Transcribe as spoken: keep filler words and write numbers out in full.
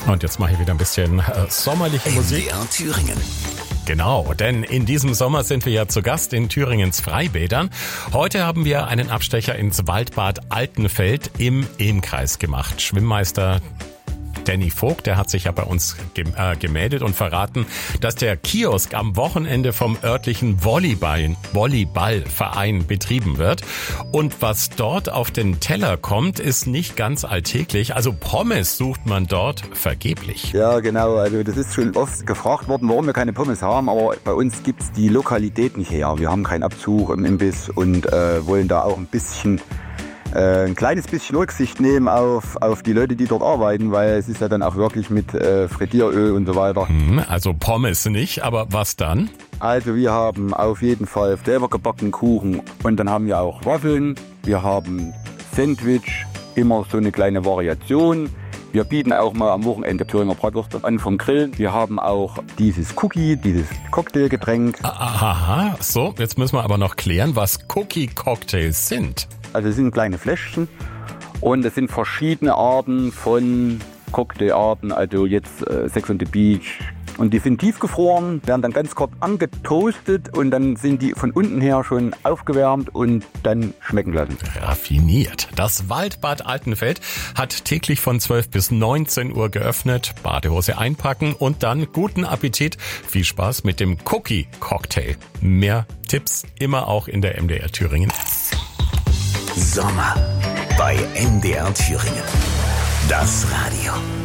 Und jetzt mache ich wieder ein bisschen äh, sommerliche Musik. M D R Thüringen. Genau, denn in diesem Sommer sind wir ja zu Gast in Thüringens Freibädern. Heute haben wir einen Abstecher ins Waldbad Altenfeld im Ilmkreis gemacht. Schwimmmeister Danny Vogt, der hat sich ja bei uns gem- äh, gemeldet und verraten, dass der Kiosk am Wochenende vom örtlichen Volleyball, Volleyballverein betrieben wird. Und was dort auf den Teller kommt, ist nicht ganz alltäglich. Also Pommes sucht man dort vergeblich. Ja, genau. Also das ist schon oft gefragt worden, warum wir keine Pommes haben. Aber bei uns gibt's die Lokalität nicht her. Wir haben keinen Abzug im Imbiss und äh, wollen da auch ein bisschen Äh, ein kleines bisschen Rücksicht nehmen auf, auf die Leute, die dort arbeiten, weil es ist ja dann auch wirklich mit äh, Frittieröl und so weiter. Hm, also Pommes nicht, aber was dann? Also wir haben auf jeden Fall selber gebackenen Kuchen und dann haben wir auch Waffeln, wir haben Sandwich, immer so eine kleine Variation. Wir bieten auch mal am Wochenende Thüringer Bratwurst an vom Grillen. Wir haben auch dieses Cookie, dieses Cocktailgetränk. Aha, so, jetzt müssen wir aber noch klären, was Cookie-Cocktails sind. Also es sind kleine Fläschchen und es sind verschiedene Arten von Cocktailarten, also jetzt äh, Sex on the Beach. Und die sind tiefgefroren, werden dann ganz kurz angetoastet und dann sind die von unten her schon aufgewärmt und dann schmecken lassen. Raffiniert. Das Waldbad Altenfeld hat täglich von zwölf bis neunzehn Uhr geöffnet. Badehose einpacken und dann guten Appetit. Viel Spaß mit dem Cookie-Cocktail. Mehr Tipps immer auch in der M D R Thüringen. Sommer bei M D R Thüringen. Das Radio.